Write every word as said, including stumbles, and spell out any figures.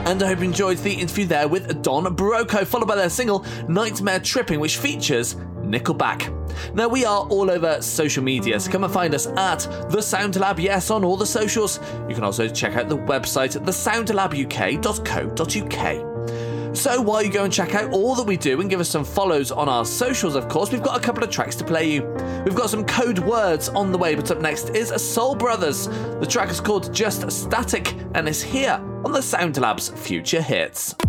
And I hope you enjoyed the interview there with Don Broco, followed by their single Nightmare Tripping, which features Nickelback. Now, we are all over social media, so come and find us at The Sound Lab, yes, on all the socials. You can also check out the website at the sound lab u k dot co dot u k. So while you go and check out all that we do and give us some follows on our socials, of course, we've got a couple of tracks to play you. We've got some code words on the way, but up next is Soul Brothers. The track is called Just Static and is here on the Sound Lab's Future Hits.